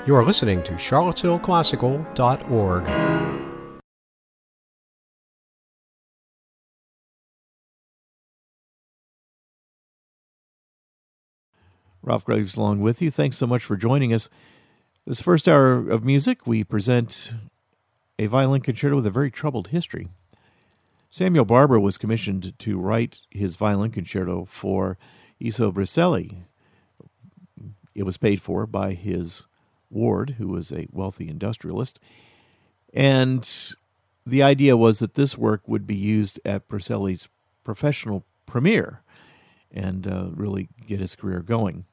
You are listening to charlottesvilleclassical.org. Ralph Graves along with you. Thanks so much for joining us. This first hour of music, we present a violin concerto with a very troubled history. Samuel Barber was commissioned to write his violin concerto for Iso Briselli. It was paid for by his ward, who was a wealthy industrialist. And the idea was that this work would be used at Briselli's professional premiere and really get his career going.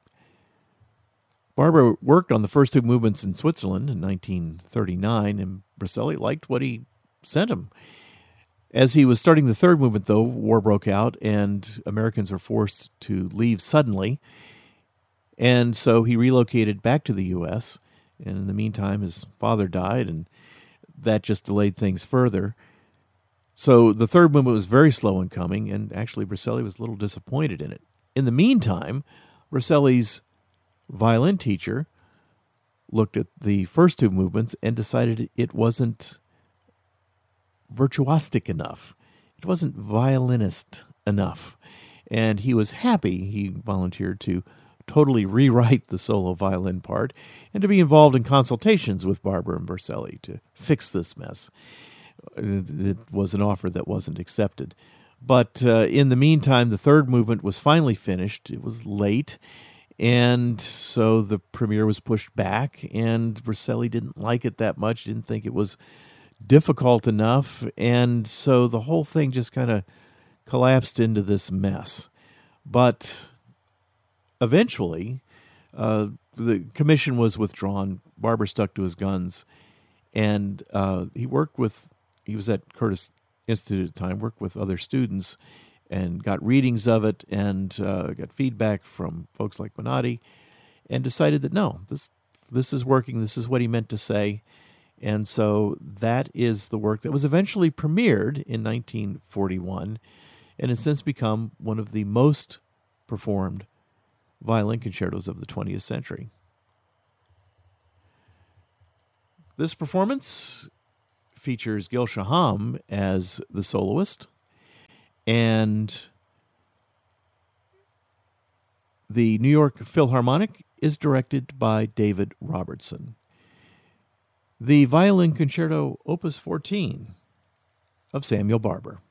Barber worked on the first two movements in Switzerland in 1939, and Briselli liked what he sent him. As he was starting the third movement, though, war broke out, and Americans were forced to leave suddenly. And so he relocated back to the U.S., and in the meantime, his father died, and that just delayed things further. So the third movement was very slow in coming, and actually Briselli was a little disappointed in it. In the meantime, Briselli's violin teacher looked at the first two movements and decided it wasn't virtuosic enough. It wasn't violinist enough. And he was happy. He volunteered to totally rewrite the solo violin part and to be involved in consultations with Barber and Briselli to fix this mess. It was an offer that wasn't accepted. But in the meantime, the third movement was finally finished. It was late, and so the premiere was pushed back, and Briselli didn't like it that much, didn't think it was difficult enough, and so the whole thing just kind of collapsed into this mess. But eventually, the commission was withdrawn. Barber stuck to his guns, and he was at Curtis Institute at the time, worked with other students and got readings of it and got feedback from folks like Menotti, and decided that no, this is working, this is what he meant to say. And so that is the work that was eventually premiered in 1941 and has since become one of the most performed violin concertos of the 20th century. This performance features Gil Shaham as the soloist, and the New York Philharmonic is directed by David Robertson. The Violin Concerto Opus 14 of Samuel Barber.